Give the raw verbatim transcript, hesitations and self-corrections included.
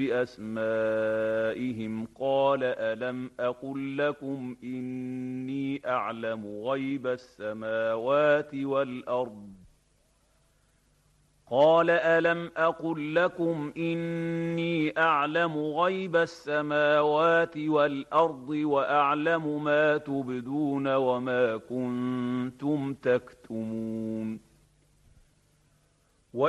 بأسمائهم قال ألم أقل لكم إني أعلم غيب السماوات والأرض قال ألم أقل لكم إني أعلم غيب السماوات والأرض وأعلم ما تبدون وما كنتم تكتمون